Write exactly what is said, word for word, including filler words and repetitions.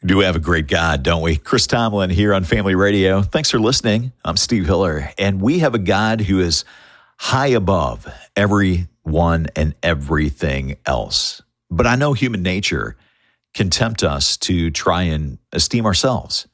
Do we have a great God, don't we? Chris Tomlin here on Family Radio. Thanks for listening. I'm Steve Hiller, and we have a God who is high above everyone and everything else. But I know human nature can tempt us to try and esteem ourselves.